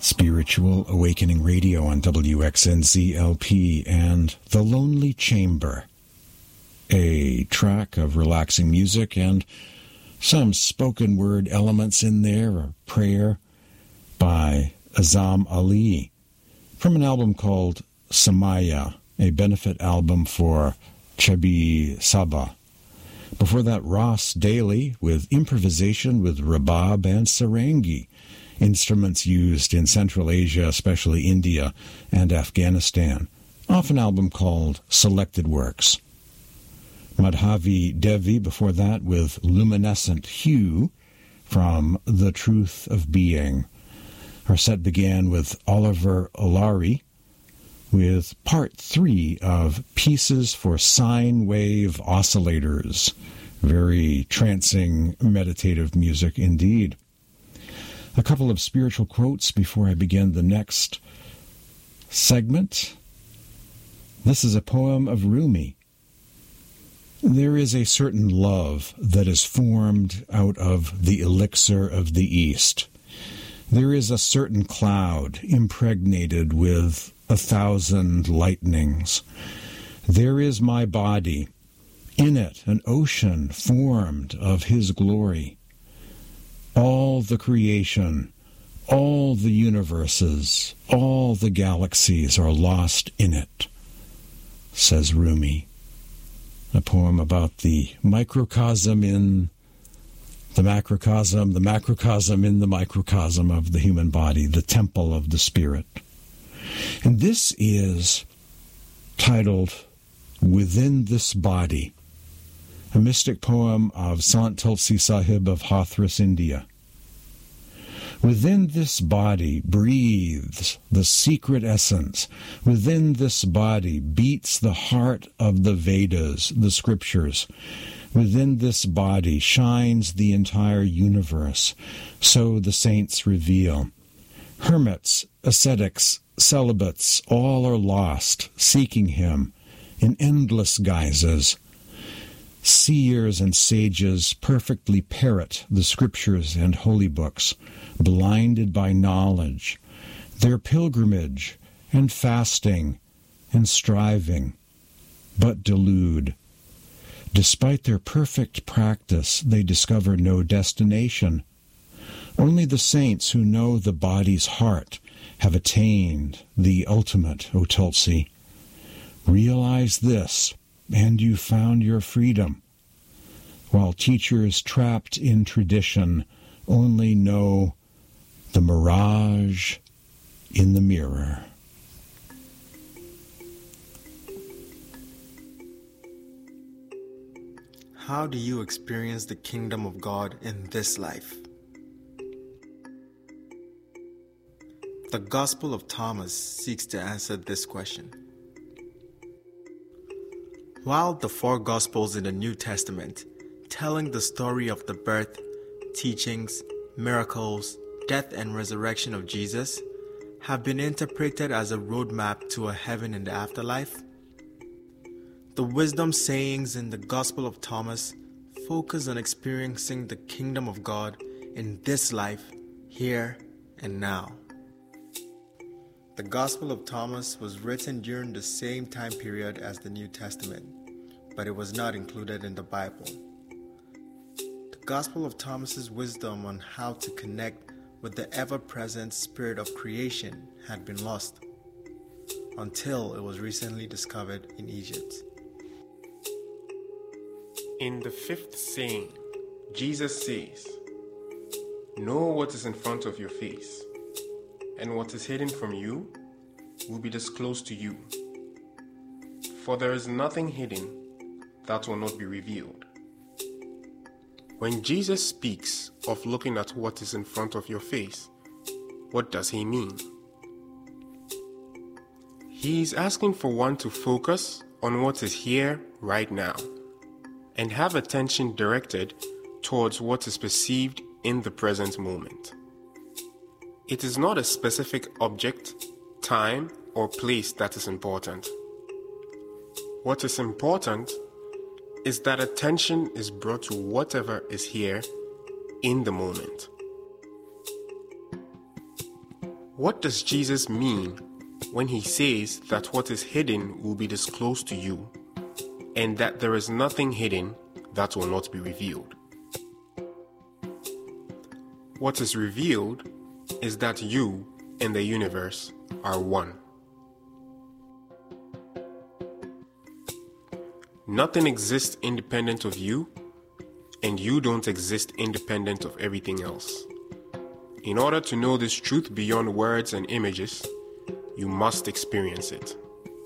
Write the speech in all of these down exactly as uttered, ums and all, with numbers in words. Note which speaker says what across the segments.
Speaker 1: Spiritual Awakening Radio on W X N Z L P and The Lonely Chamber, a track of relaxing music and some spoken word elements in there, a prayer by Azam Ali from an album called Samaya, a benefit album for Chabi Sabah. Before that, Ross Daly with improvisation with rabab and sarangi, instruments used in Central Asia, especially India and Afghanistan, off an album called Selected Works. Madhavi Devi before that with Luminescent Hue from The Truth of Being. Our set began with Oliver Olari with part three of Pieces for Sine Wave Oscillators. Very trancing, meditative music indeed. A couple of spiritual quotes before I begin the next segment. This is a poem of Rumi. There is a certain love that is formed out of the elixir of the East. There is a certain cloud impregnated with a thousand lightnings. There is my body, in it an ocean formed of his glory. All the creation, all the universes, all the galaxies are lost in it, says Rumi. A poem about the microcosm in the macrocosm, the macrocosm in the microcosm of the human body, the temple of the spirit. And this is titled Within This Body, a mystic poem of Sant Tulsi Sahib of Hathras, India. Within this body breathes the secret essence. Within this body beats the heart of the Vedas, the scriptures. Within this body shines the entire universe. So the saints reveal. Hermits, ascetics, celibates, all are lost, seeking him in endless guises. Seers and sages perfectly parrot the scriptures and holy books, blinded by knowledge, their pilgrimage and fasting and striving, but delude. Despite their perfect practice, they discover no destination. Only the saints who know the body's heart have attained the ultimate, O Tulsi. Realize this, and you found your freedom, while teachers trapped in tradition only know the mirage in the mirror.
Speaker 2: How do you experience the kingdom of God in this life? The Gospel of Thomas seeks to answer this question. While the four Gospels in the New Testament, telling the story of the birth, teachings, miracles, death and resurrection of Jesus, have been interpreted as a roadmap to a heaven in the afterlife, the wisdom sayings in the Gospel of Thomas focus on experiencing the kingdom of God in this life, here and now. The Gospel of Thomas was written during the same time period as the New Testament, but it was not included in the Bible. The Gospel of Thomas's wisdom on how to connect with the ever-present spirit of creation had been lost, until it was recently discovered in Egypt.
Speaker 3: In the fifth saying, Jesus says, "Know what is in front of your face, and what is hidden from you will be disclosed to you. For there is nothing hidden that will not be revealed." When Jesus speaks of looking at what is in front of your face, what does he mean? He is asking for one to focus on what is here right now, and have attention directed towards what is perceived in the present moment. It is not a specific object, time, or place that is important. What is important is that attention is brought to whatever is here in the moment. What does Jesus mean when he says that what is hidden will be disclosed to you, and that there is nothing hidden that will not be revealed? What is revealed is that you and the universe are one. Nothing exists independent of you, and you don't exist independent of everything else. In order to know this truth beyond words and images, you must experience it.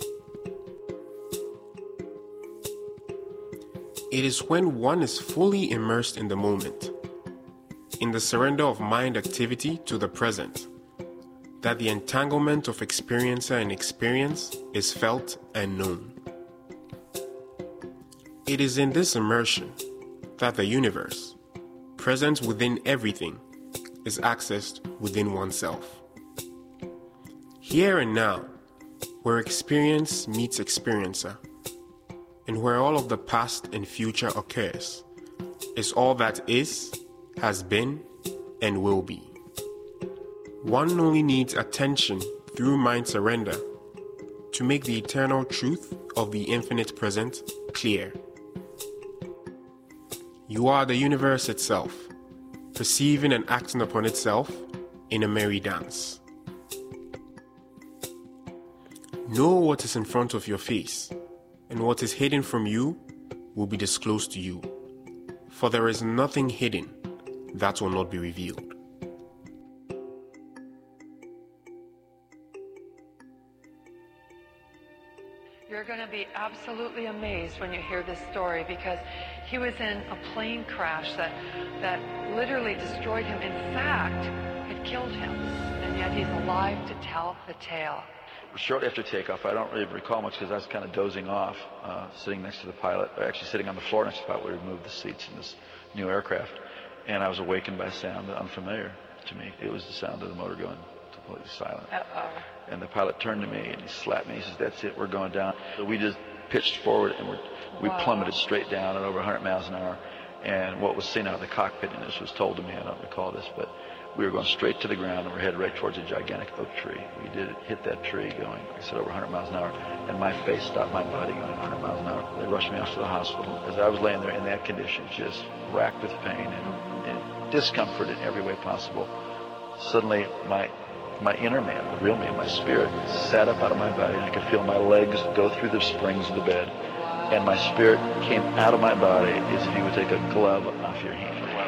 Speaker 3: It is when one is fully immersed in the moment, in the surrender of mind activity to the present, that the entanglement of experiencer and experience is felt and known. It is in this immersion that the universe, present within everything, is accessed within oneself. Here and now, where experience meets experiencer, and where all of the past and future occurs, is all that is, has been, and will be. One only needs attention through mind surrender to make the eternal truth of the infinite present clear. You are the universe itself, perceiving and acting upon itself in a merry dance. Know what is in front of your face, and what is hidden from you will be disclosed to you. For there is nothing hidden that will not be revealed.
Speaker 4: You're going to be absolutely amazed when you hear this story, because he was in a plane crash that that literally destroyed him. In fact, it killed him. And yet he's alive to tell the tale.
Speaker 5: Shortly after takeoff, I don't really recall much because I was kind of dozing off, uh, sitting next to the pilot, or actually sitting on the floor next to the pilot. We removed the seats in this new aircraft, and I was awakened by a sound unfamiliar to me. It was the sound of the motor going completely silent.
Speaker 4: Uh-oh.
Speaker 5: And the pilot turned to me and he slapped me. He says, "That's it, we're going down." So we just pitched forward and we're, we
Speaker 4: Wow.
Speaker 5: plummeted straight down at over one hundred miles an hour. And what was seen out of the cockpit, and this was told to me, I don't recall this, but we were going straight to the ground and we're headed right towards a gigantic oak tree. We did hit that tree going, like I said, over one hundred miles an hour, and my face stopped my body going one hundred miles an hour. They rushed me off to the hospital as I was laying there in that condition, just racked with pain and, and discomfort in every way possible. Suddenly, my my inner man, the real me, my spirit, sat up out of my body, and I could feel my legs go through the springs of the bed, and my spirit came out of my body as if you would take a glove off your hand.